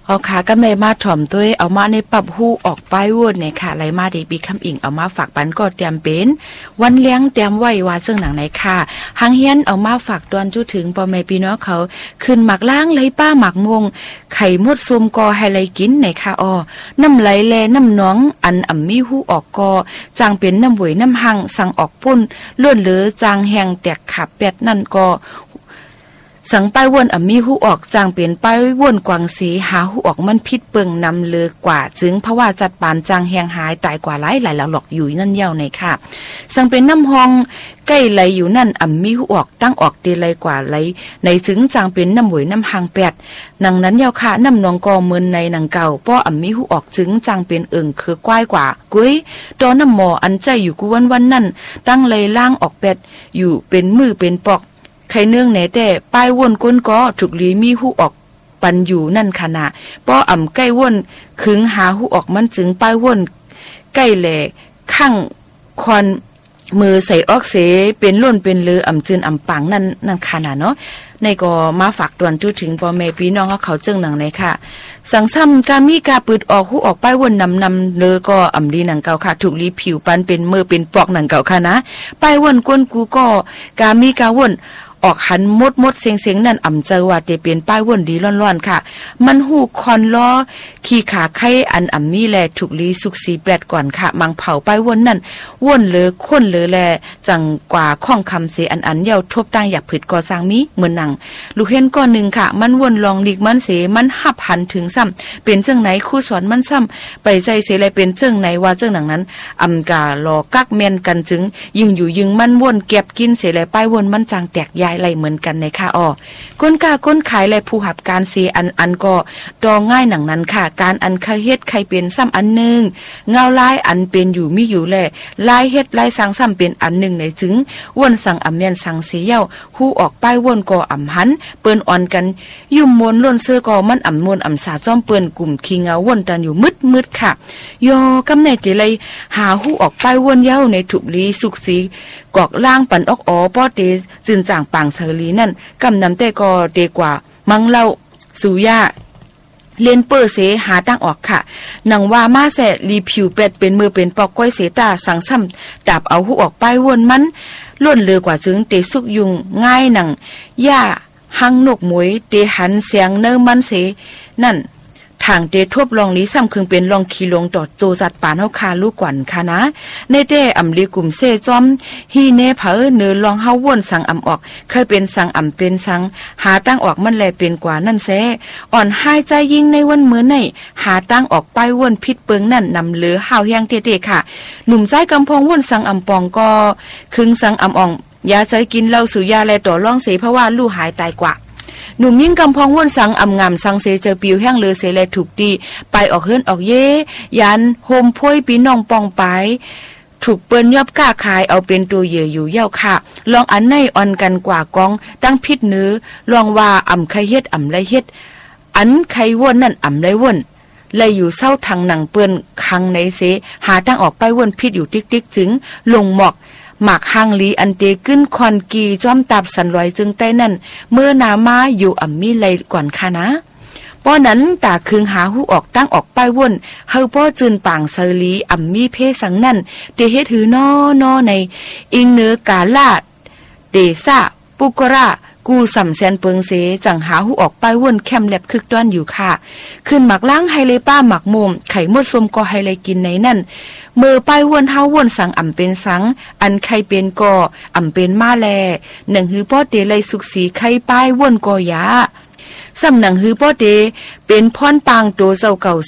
เอาขากำไรมาถ่อมด้วยเอามาในปรับหูออกป้ายวนเนี่ยค่ะไหลมาดีปีคำอิงเอามาฝากปันก็เตรียมเป็นวันเลี้ยงเตรียมไว้ว่าซึ่งหนังไหนค่ะหางเฮียนเอามาฝากตอนจุถึงพ่อแม่พี่น้องเขาขึ้นหมักล้างไหลป้าหมักมวงไข่มดซุมกอให้ไหลกินในค่ะน้ำไหลแลน้ำน้องอันอ่ำมีหูออกกอจางเป็นน้ำหวยน้ำหังสั่งออกป่นล้วนเหลือจางแหงแตกขาเป็ดนั่นก็สังป้ายวนมีหูออกจางเป็นป้ายวนกวางสีหาหูออกมันพิษเปิงนำเลือกว่าจึงเพราะว่าจัดปานจางแหงหายตายกว่าหลายหลอกอยู่นั่นเย้าในค่ะสังเป็นน้ำหองใกล้ไหลอยู่นั่นมีหูออกตั้งออกเดลัยกว่าไหลในจึงจางเป็นน้ำหวยน้ำหางแปดนังนั้นเย้าค่ะน้ำนองกอเมินในนังเก่าป้อมีหูออกจึงจางเป็นคือกว้ายกว่ากุ้ยตอนน้ำหมออันใจอยู่กูวันนั่นตั้งเลยล่างออกแปดอยู่เป็นมือเป็นปอกใครเนื่องไหนแต่ป้ายวนก้นก็ถูกลีมีหูออกปันอยู่นั่นขณะป้อใกล้วนคึงหาหูออกมันจึงป้ายวนใกล้แหล่ข้างควันมือใส่ออกเสเป็นล้นเป็นเลือจืนปังนั่นขณะเนาะในก็มาฝากตวนจุถึงพ่อแม่พี่น้องเขาเจิงหนังเลยค่ะสังซ้ำกามีกาปืดออกหูออกป้ายวนนำเลอก็ดีหนังเก่าค่ะถูกลีผิวปันเป็นมือเป็นปอกหนังเก่าค่ะนะป้ายวนก้นกูก็กามีกาวนออกหันมดเสียงนั่นเจอว่าจะเป็นป้ายวนดีร้อนๆค่ะมันหูคอนล้อขี่ขาไข่อันมีแลถูกลีสุกสีแปดก่อนค่ะมังเผาป้ายวนนั่นวนเลอค้นเลอแลจังกว่าข้องคำเสอันเยาทบตั้งอยากผึดก่อสร้างมีเหมือนหนังลูกเห็นก้อนหนึ่งค่ะมันวนลองลีกมันเสมันหับหันถึงซ้ำเป็นเจ้งไหนคู่สอนมันซ้ำไปใจเสอะไรเป็นเจ้งไหนว่าเจ้งหนังนั้นกาลอกักแมนกันจึงยิงอยู่ยิงมันวนเก็บกินเสอะไรป้ายวนมันจางแตกยายไรเหมือนกันในค่ะก้นกาก้นขายและผู้หับการเสียอันก็ดองง่ายหนังนั้นค่ะการอันเคยเฮ็ดใครเป็นซ้ำอันหนึ่งเงาลายอันเป็นอยู่มีอยู่แลลายเฮ็ดลายสังซ้ำเป็นอันหนึ่งในจึงวนสั่งเมียนสั่งเสียเย้าหูออกป้ายวนก็หันเปิ้นอ่อนกันยุ่มมวนล้นเสื้อก็มันมวนสาจ้อมเปิ้นกลุ่มขี้เงาวนตันอยู่มืดค่ะยอกำในเจเลยหาหูออกป้ายวนเย้าในถุบลีสุกสีกอกล่างปันออกป้อเตจึนจ่างปางเสลีนั่นกำนำแต่ก็เตกว่ามังเล่าสุยาเลียนเปอร์เสหาตั้งออกค่ะนังว่ามาแสรีผิวเป็ดเป็นมือเป็นปอกก้อยเสตาสังซ้ำดับเอาหูออกป้ายวนมันล้นเลือกว่าจึงเตสุกยุงง่ายหนังย่าหังนกหมวยเตหันเสียงเนื้อมันเสนั่นทางเตทบลองนี้ซ้ำคึงเป็นลองขีลงต่อโจจัดปานเฮาคาลูกกวนค่ะนะในเต้ลีกลุ่มเซจอมฮีเนเผอเนือลองเฮาว่นสังออกเคยเป็นสังเป็นสังหาตั้งออกมันแลเป็นกว่านั่นแซอ่อนหายใจยิงในวันมื้อในหาตั้งออกไปว่นพิษเปิงนั่นนำเหลือหาวแฮงเตๆค่ะหนุ่มใจกำพองว่นสังปองก็คึงสังอ่องยาใจกินเหล้าสุยาแลต่อร่องเสเพราะว่าลู่หายตายกว่าหนุ่มยิ่งกำพองว่นสังงามสังเสเจอปิวแห้งเลือเสแลถูกตีไปออกเฮิรนออกเย่ยันโฮมพ้อยปีน้องปองไปถูกเปิ้นยอบก้าขายเอาเป็นตัวเหยื่ออยู่เย้าค่ะลองอันในอ่อนกันกว่ากองตั้งพิษเนื้อลองว่าไข่เฮ็ดไรเฮ็ดอันไข่ว่นนั่นไรว่นเลยอยู่เศร้าทางหนังเปิ้นคังในเสหาตั้งออกไปว่นพิษอยู่ติ๊กจึงลงหมอกหมากหางลีอันเตขึ้นคอนกีจ้อมตับสันลอยจึงใต้นั่นเมื่อนามาอยู่มีไรก่อนค่ะนะป้อนั้นตาคึงหาหูออกตั้งออกป้ายว่นเฮาป้อจืนป่างเซลีมีเพสังนั่นเตเฮ็ดหือนอในอิงเนื้อกาลาดเดซ่าปุกระกูสำแสนเปิงเสจังหาหูออกป้ายว่นแคมแลบคึกต้อนอยู่ค่ะขึ้นหมักล้างไฮเลป้าหมักมุมไข่มดสมก็ไฮเลกินในนั่นเมื่อป้ายว่นเฮาว่นสังเป็นสังอันไข่เป็นก็เป็นมาแลหนังหือป้อเตเลยสุกสีไข่ป้ายว่นก็ยาสำหนังฮือป้อเตเป็นพรปางโตเจ้าเก่าเส